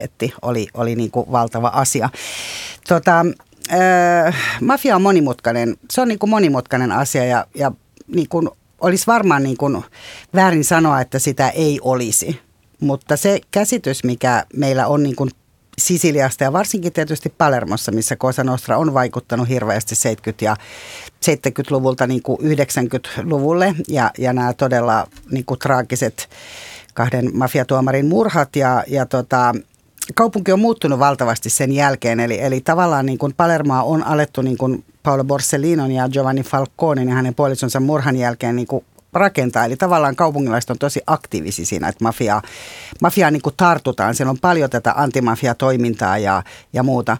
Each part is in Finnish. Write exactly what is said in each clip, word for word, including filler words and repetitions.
oli, oli niin kuin valtava asia. Tota, äh, mafia on monimutkainen. Se on niin kuin monimutkainen asia ja, ja niin kuin olisi varmaan niin kuin väärin sanoa, että sitä ei olisi. Mutta se käsitys, mikä meillä on niin kuin Sisiliasta ja varsinkin tietysti Palermossa, missä Cosa Nostra on vaikuttanut hirveästi seitsemänkymmentä- ja seitsemänkymmentäluvulta niin kuin yhdeksänkymmentäluvulle ja, ja nämä todella niin kuin traagiset kahden mafiatuomarin murhat ja, ja tota, kaupunki on muuttunut valtavasti sen jälkeen. Eli, eli tavallaan niin kuin Palermoa on alettu niin kuin Paolo Borsellinon ja Giovanni Falconen ja hänen puolisonsa murhan jälkeen niin kuin rakentaa. Eli tavallaan kaupungilaiset on tosi aktiivisia siinä, että mafiaa, mafiaa niin kuin tartutaan. Siellä on paljon tätä antimafiatoimintaa ja, ja muuta.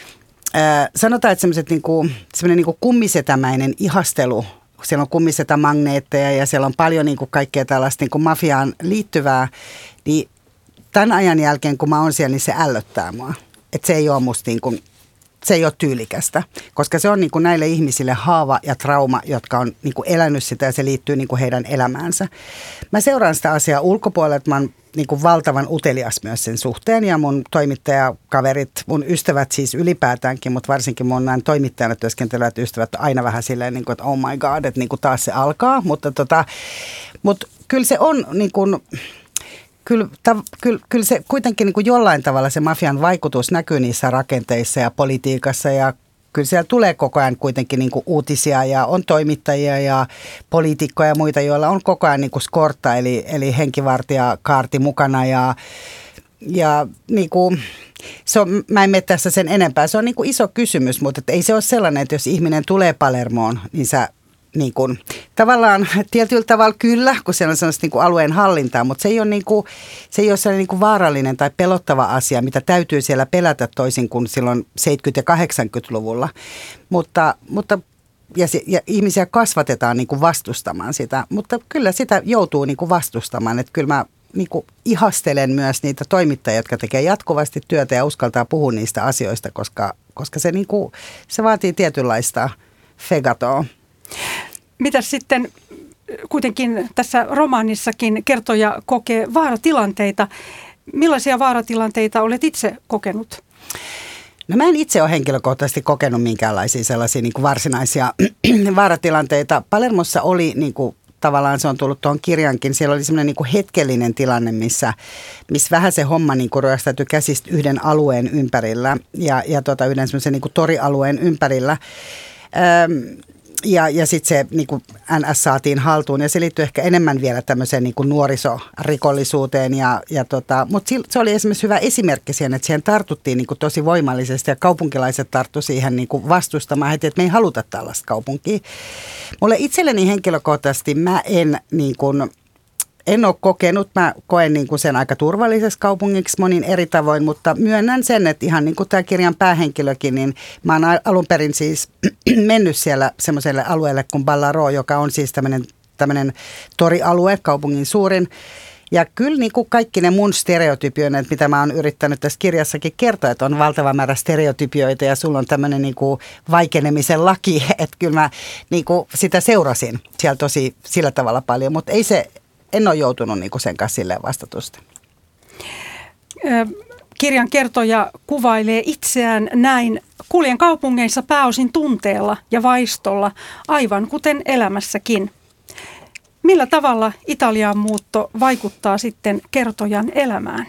Ää, sanotaan, että sellaiset niin kuin, semmoinen niin kuin kummisetämäinen ihastelu. Siellä on kummisetämagneetteja ja siellä on paljon niin kuin kaikkea tällaista niin kuin mafiaan liittyvää. Niin tämän ajan jälkeen, kun mä oon siellä, niin se ällöttää mua. Että se ei ole musta niin kuin, se ei ole tyylikästä, koska se on niin kuin näille ihmisille haava ja trauma, jotka on niin kuin elänyt sitä ja se liittyy niin kuin heidän elämäänsä. Mä seuraan sitä asiaa ulkopuolelta, mä oon niin kuin valtavan utelias myös sen suhteen ja mun toimittajakaverit, mun ystävät siis ylipäätäänkin, mutta varsinkin mun näin toimittajana työskentelevät ystävät on aina vähän silleen, niin kuin, että oh my god, että niin kuin taas se alkaa, mutta, tota, mutta kyllä se on niin kuin Kyllä, ta, kyllä, kyllä se kuitenkin niin kuin jollain tavalla se mafian vaikutus näkyy niissä rakenteissa ja politiikassa ja kyllä siellä tulee koko ajan kuitenkin niin kuin uutisia ja on toimittajia ja poliitikkoja ja muita, joilla on koko ajan niin kuin skortta eli, eli henkivartijakaarti mukana ja, ja niin kuin, se on, mä en mene tässä sen enempää. Se on niin kuin iso kysymys, mutta ei se ole sellainen, että jos ihminen tulee Palermoon, niin sä niin kuin, tavallaan tietyllä tavalla kyllä, kun siellä on sellaista niin kuin alueen hallintaa, mutta se ei ole, niin kuin, se ei ole sellainen niin kuin vaarallinen tai pelottava asia, mitä täytyy siellä pelätä toisin kuin silloin seitsemänkymmentä- ja kahdeksankymmentäluvulla. Mutta, mutta ja, se, ja ihmisiä kasvatetaan niin kuin vastustamaan sitä, mutta kyllä sitä joutuu niin kuin vastustamaan. Että kyllä mä niin kuin ihastelen myös niitä toimittajia, jotka tekee jatkuvasti työtä ja uskaltaa puhua niistä asioista, koska, koska se, niin kuin, se vaatii tietynlaista fegatoa. Mitä sitten kuitenkin tässä romaanissakin kertoja kokee vaaratilanteita? Millaisia vaaratilanteita olet itse kokenut? No mä en itse ole henkilökohtaisesti kokenut minkäänlaisia sellaisia niin kuin varsinaisia vaaratilanteita. Palermossa oli niin kuin, tavallaan se on tullut tuon kirjankin. Siellä oli semmoinen niin kuin hetkellinen tilanne, missä, missä vähän se homma niin kuin ryöstäytyi käsistä yhden alueen ympärillä ja, ja tota, yhden semmoisen niin kuin torialueen ympärillä. Öm, Ja, ja sitten se niin kuin N S saatiin haltuun ja se liittyy ehkä enemmän vielä tämmöiseen niin kuin nuorisorikollisuuteen. Ja, ja tota, mutta se oli esimerkiksi hyvä esimerkki siihen, että siihen tartuttiin niin kuin tosi voimallisesti ja kaupunkilaiset tarttu siihen niin kuin vastustamaan heti, että me ei haluta tällaista kaupunkia. Mulle itselleni henkilökohtaisesti mä en niin kuin, en ole kokenut, mä koen niin kuin sen aika turvallisessa kaupungiksi monin eri tavoin, mutta myönnän sen, että ihan niin kuin tämä kirjan päähenkilökin, niin mä oon alun perin siis mennyt siellä semmoiselle alueelle kuin Ballarò, joka on siis tämmöinen, tämmöinen torialue, kaupungin suurin. Ja kyllä niin kuin kaikki ne mun stereotypioineet, mitä mä oon yrittänyt tässä kirjassakin kertoa, että on valtava määrä stereotypioita ja sulla on tämmöinen niin kuin vaikenemisen laki, että kyllä mä niin kuin sitä seurasin siellä tosi sillä tavalla paljon, mutta ei se... En ole joutunut niin kuin sen kanssa silleen vastatusta. Kirjan kertoja kuvailee itseään näin. Kuljen kaupungeissa pääosin tunteella ja vaistolla, aivan kuten elämässäkin. Millä tavalla Italiaan muutto vaikuttaa sitten kertojan elämään?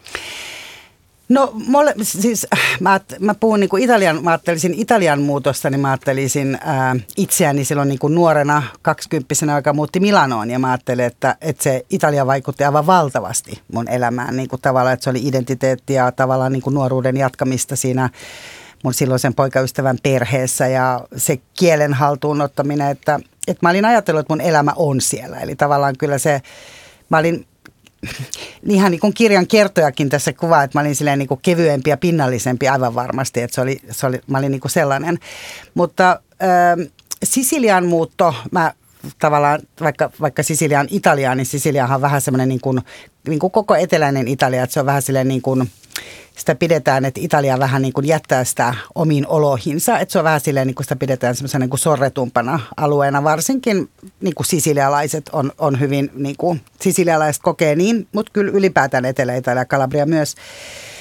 No mole, siis mä, mä puhun niin kuin Italian, mä ajattelisin Italian muutosta, niin mä ajattelisin ää, itseäni silloin niin kuin nuorena kaksikymppisenä, joka muutti Milanoon ja mä ajattelin, että, että se Italia vaikutti aivan valtavasti mun elämään niin kuin tavallaan, että se oli identiteetti ja tavallaan niin kuin nuoruuden jatkamista siinä mun silloisen poikaystävän perheessä ja se kielen haltuun ottaminen, että, että mä olin ajatellut, että mun elämä on siellä, eli tavallaan kyllä se, mä olin ihan niin kuin kirjan kertojakin tässä kuvaa, että mä olin silleen niin kuin kevyempi ja pinnallisempi aivan varmasti, että se oli, se oli, mä olin niin kuin sellainen. Mutta äh, Sisilian muutto, mä tavallaan, vaikka, vaikka Sisilia on Italiaa, niin Sisiliahan on vähän semmoinen niin kuin, niin kuin koko eteläinen Italia, että se on vähän silleen niin kuin, sitä pidetään, että Italia vähän niin kuin jättää sitä omiin oloihinsa, että se on vähän silleen niin kuin sitä pidetään semmoisena niin kuin sorretumpana alueena, varsinkin niin kuin sisilialaiset on, on hyvin, niin kuin sisilialaiset kokee niin, mutta kyllä ylipäätään Etelä-Italia ja Calabria myös.